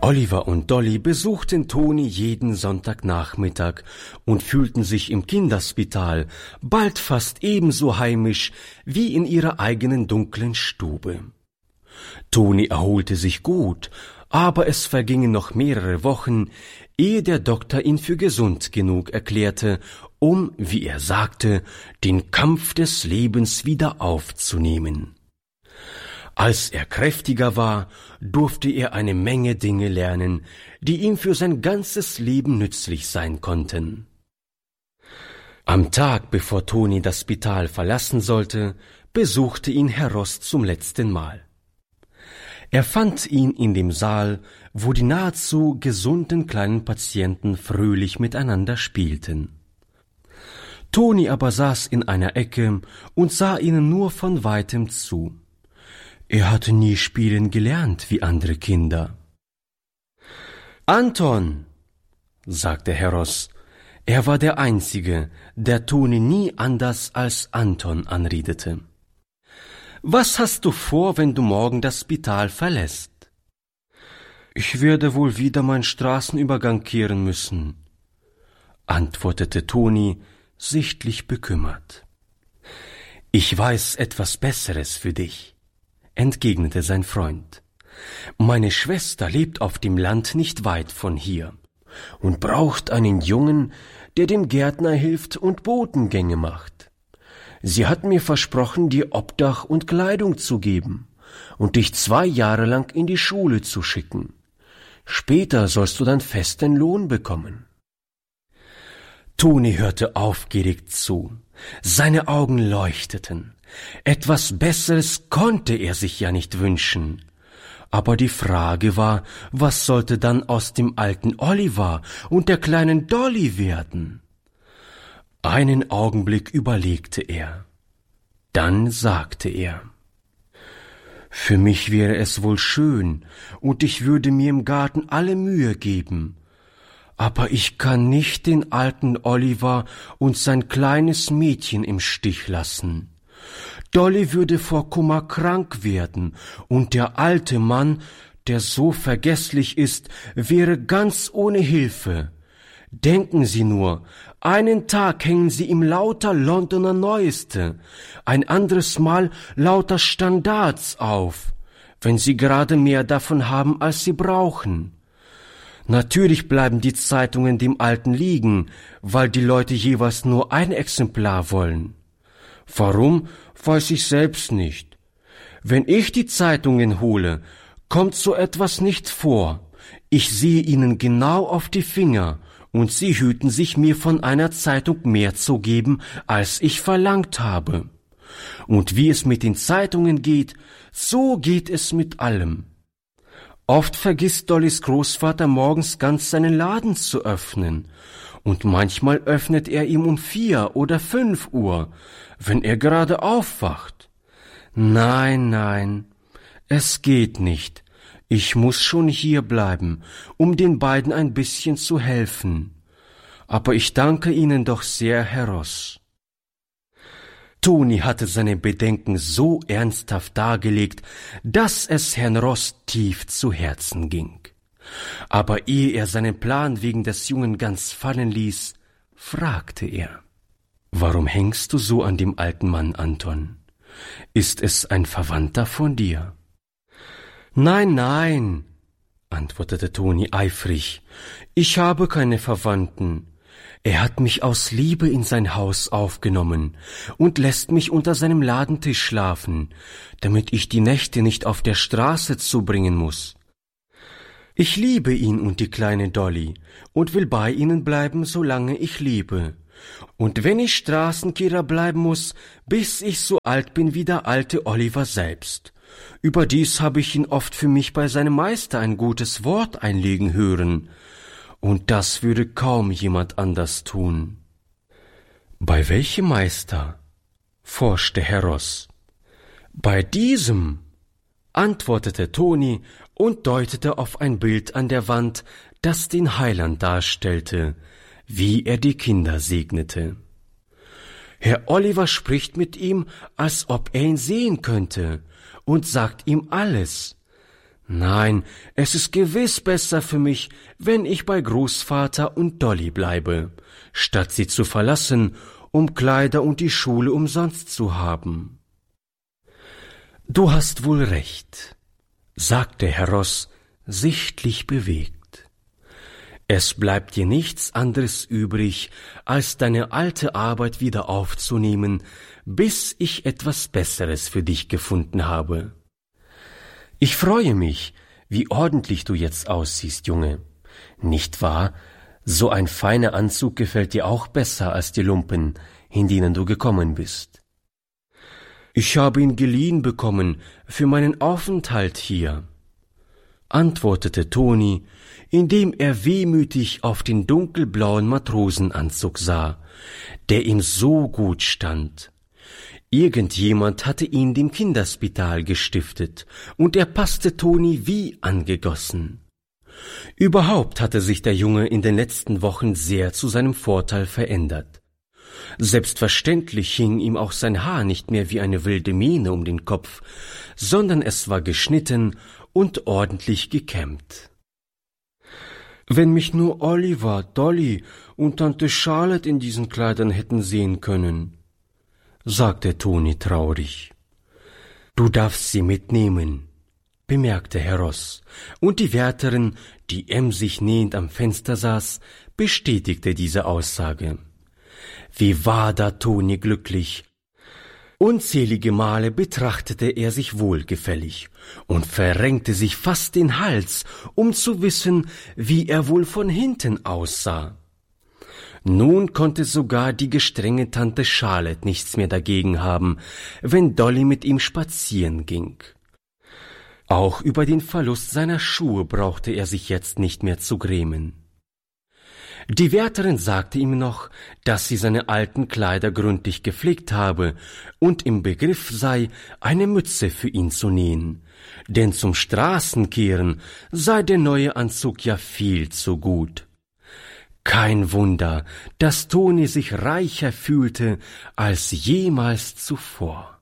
Oliver und Dolly besuchten Toni jeden Sonntagnachmittag und fühlten sich im Kinderspital bald fast ebenso heimisch wie in ihrer eigenen dunklen Stube. Toni erholte sich gut, aber es vergingen noch mehrere Wochen, ehe der Doktor ihn für gesund genug erklärte, um, wie er sagte, den Kampf des Lebens wieder aufzunehmen. Als er kräftiger war, durfte er eine Menge Dinge lernen, die ihm für sein ganzes Leben nützlich sein konnten. Am Tag, bevor Toni das Spital verlassen sollte, besuchte ihn Herr Ross zum letzten Mal. Er fand ihn in dem Saal, wo die nahezu gesunden kleinen Patienten fröhlich miteinander spielten. Toni aber saß in einer Ecke und sah ihnen nur von weitem zu. Er hatte nie spielen gelernt wie andere Kinder. »Anton«, sagte Herr Ross. Er war der Einzige, der Toni nie anders als Anton anredete. »Was hast du vor, wenn du morgen das Spital verlässt?« »Ich werde wohl wieder meinen Straßenübergang kehren müssen«, antwortete Toni, sichtlich bekümmert. »Ich weiß etwas Besseres für dich«, entgegnete sein Freund. »Meine Schwester lebt auf dem Land nicht weit von hier und braucht einen Jungen, der dem Gärtner hilft und Botengänge macht. Sie hat mir versprochen, dir Obdach und Kleidung zu geben und dich 2 Jahre lang in die Schule zu schicken. Später sollst du dann festen Lohn bekommen.« Toni hörte aufgeregt zu. Seine Augen leuchteten. Etwas Besseres konnte er sich ja nicht wünschen. Aber die Frage war, was sollte dann aus dem alten Oliver und der kleinen Dolly werden? Einen Augenblick überlegte er. Dann sagte er: »Für mich wäre es wohl schön, und ich würde mir im Garten alle Mühe geben. Aber ich kann nicht den alten Oliver und sein kleines Mädchen im Stich lassen. Dolly würde vor Kummer krank werden, und der alte Mann, der so vergesslich ist, wäre ganz ohne Hilfe. Denken Sie nur, einen Tag hängen Sie ihm lauter Londoner Neueste, ein anderes Mal lauter Standards auf, wenn Sie gerade mehr davon haben, als Sie brauchen. Natürlich bleiben die Zeitungen dem Alten liegen, weil die Leute jeweils nur ein Exemplar wollen. Warum, weiß ich selbst nicht. Wenn ich die Zeitungen hole, kommt so etwas nicht vor. Ich sehe ihnen genau auf die Finger, und sie hüten sich, mir von einer Zeitung mehr zu geben, als ich verlangt habe. Und wie es mit den Zeitungen geht, so geht es mit allem. Oft vergisst Dollys Großvater morgens ganz seinen Laden zu öffnen, und manchmal öffnet er ihm um 4 oder 5 Uhr, wenn er gerade aufwacht. Nein, nein, es geht nicht. Ich muss schon hier bleiben, um den beiden ein bisschen zu helfen. Aber ich danke Ihnen doch sehr, Herr Ross.« Toni hatte seine Bedenken so ernsthaft dargelegt, dass es Herrn Ross tief zu Herzen ging. Aber ehe er seinen Plan wegen des Jungen ganz fallen ließ, fragte er: »Warum hängst du so an dem alten Mann, Anton? Ist es ein Verwandter von dir?« »Nein, nein«, antwortete Toni eifrig, »ich habe keine Verwandten. Er hat mich aus Liebe in sein Haus aufgenommen und lässt mich unter seinem Ladentisch schlafen, damit ich die Nächte nicht auf der Straße zubringen muss. Ich liebe ihn und die kleine Dolly und will bei ihnen bleiben, solange ich lebe. Und wenn ich Straßenkehrer bleiben muss, bis ich so alt bin wie der alte Oliver selbst. Überdies habe ich ihn oft für mich bei seinem Meister ein gutes Wort einlegen hören. Und das würde kaum jemand anders tun.« »Bei welchem Meister?« forschte Herr Ross. »Bei diesem«, antwortete Toni und deutete auf ein Bild an der Wand, das den Heiland darstellte, wie er die Kinder segnete. »Herr Oliver spricht mit ihm, als ob er ihn sehen könnte, und sagt ihm alles. »Nein, es ist gewiss besser für mich, wenn ich bei Großvater und Dolly bleibe, statt sie zu verlassen, um Kleider und die Schule umsonst zu haben.« »Du hast wohl recht«, sagte Herr Ross, sichtlich bewegt. »Es bleibt dir nichts anderes übrig, als deine alte Arbeit wieder aufzunehmen, bis ich etwas Besseres für dich gefunden habe. Ich freue mich, wie ordentlich du jetzt aussiehst, Junge. Nicht wahr? So ein feiner Anzug gefällt dir auch besser als die Lumpen, in denen du gekommen bist.« »Ich habe ihn geliehen bekommen für meinen Aufenthalt hier«, antwortete Toni, indem er wehmütig auf den dunkelblauen Matrosenanzug sah, der ihm so gut stand. Irgendjemand hatte ihn dem Kinderspital gestiftet, und er passte Toni wie angegossen. Überhaupt hatte sich der Junge in den letzten Wochen sehr zu seinem Vorteil verändert. Selbstverständlich hing ihm auch sein Haar nicht mehr wie eine wilde Mähne um den Kopf, sondern es war geschnitten und ordentlich gekämmt. »Wenn mich nur Oliver, Dolly und Tante Charlotte in diesen Kleidern hätten sehen können«, sagte Toni traurig. »Du darfst sie mitnehmen«, bemerkte Herr Ross, und die Wärterin, die emsig nähend am Fenster saß, bestätigte diese Aussage. Wie war da Toni glücklich! Unzählige Male betrachtete er sich wohlgefällig und verrenkte sich fast den Hals, um zu wissen, wie er wohl von hinten aussah. Nun konnte sogar die gestrenge Tante Charlotte nichts mehr dagegen haben, wenn Dolly mit ihm spazieren ging. Auch über den Verlust seiner Schuhe brauchte er sich jetzt nicht mehr zu grämen. Die Wärterin sagte ihm noch, dass sie seine alten Kleider gründlich gepflegt habe und im Begriff sei, eine Mütze für ihn zu nähen, denn zum Straßenkehren sei der neue Anzug ja viel zu gut. Kein Wunder, dass Toni sich reicher fühlte als jemals zuvor.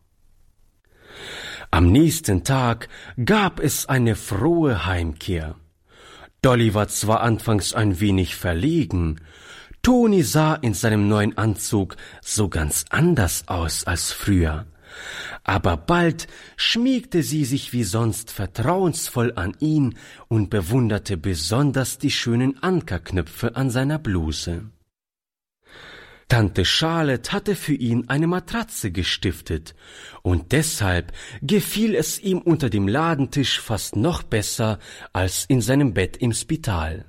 Am nächsten Tag gab es eine frohe Heimkehr. Dolly war zwar anfangs ein wenig verlegen, Toni sah in seinem neuen Anzug so ganz anders aus als früher, aber bald schmiegte sie sich wie sonst vertrauensvoll an ihn und bewunderte besonders die schönen Ankerknöpfe an seiner Bluse. Tante Charlotte hatte für ihn eine Matratze gestiftet, und deshalb gefiel es ihm unter dem Ladentisch fast noch besser als in seinem Bett im Spital.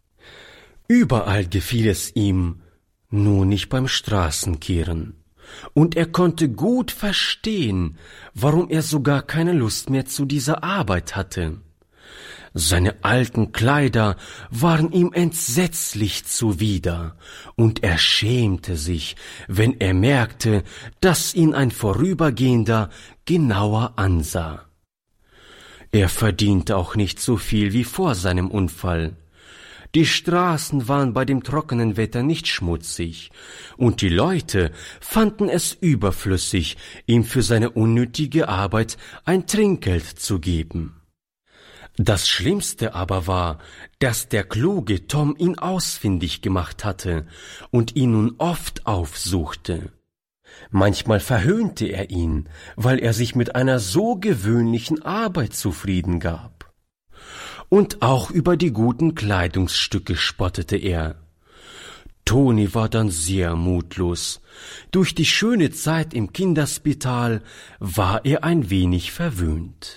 Überall gefiel es ihm, nur nicht beim Straßenkehren, und er konnte gut verstehen, warum er sogar keine Lust mehr zu dieser Arbeit hatte. Seine alten Kleider waren ihm entsetzlich zuwider, und er schämte sich, wenn er merkte, dass ihn ein Vorübergehender genauer ansah. Er verdiente auch nicht so viel wie vor seinem Unfall. Die Straßen waren bei dem trockenen Wetter nicht schmutzig, und die Leute fanden es überflüssig, ihm für seine unnötige Arbeit ein Trinkgeld zu geben. Das Schlimmste aber war, dass der kluge Tom ihn ausfindig gemacht hatte und ihn nun oft aufsuchte. Manchmal verhöhnte er ihn, weil er sich mit einer so gewöhnlichen Arbeit zufrieden gab. Und auch über die guten Kleidungsstücke spottete er. Toni war dann sehr mutlos. Durch die schöne Zeit im Kinderspital war er ein wenig verwöhnt.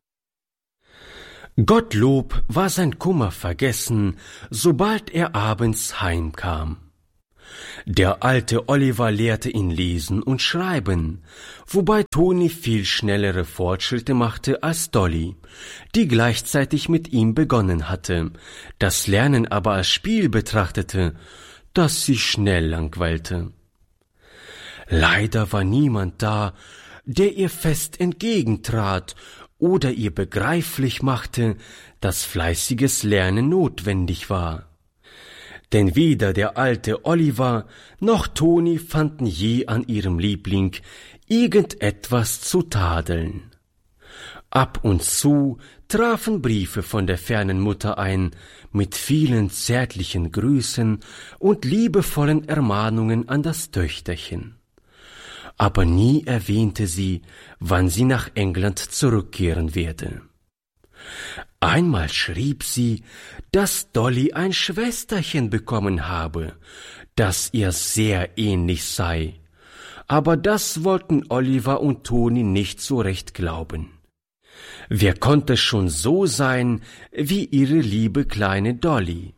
Gottlob war sein Kummer vergessen, sobald er abends heimkam. Der alte Oliver lehrte ihn lesen und schreiben, wobei Toni viel schnellere Fortschritte machte als Dolly, die gleichzeitig mit ihm begonnen hatte, das Lernen aber als Spiel betrachtete, das sich schnell langweilte. Leider war niemand da, der ihr fest entgegentrat oder ihr begreiflich machte, dass fleißiges Lernen notwendig war. Denn weder der alte Oliver noch Toni fanden je an ihrem Liebling irgendetwas zu tadeln. Ab und zu trafen Briefe von der fernen Mutter ein, mit vielen zärtlichen Grüßen und liebevollen Ermahnungen an das Töchterchen. Aber nie erwähnte sie, wann sie nach England zurückkehren werde. Einmal schrieb sie, dass Dolly ein Schwesterchen bekommen habe, das ihr sehr ähnlich sei. Aber das wollten Oliver und Toni nicht so recht glauben. Wer konnte schon so sein wie ihre liebe kleine Dolly?